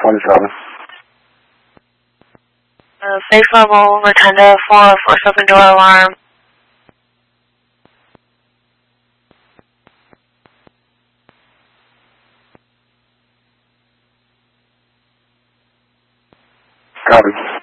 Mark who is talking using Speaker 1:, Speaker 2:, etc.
Speaker 1: 27.
Speaker 2: Base level, Rotunda, 4, force open door alarm.
Speaker 1: Copy.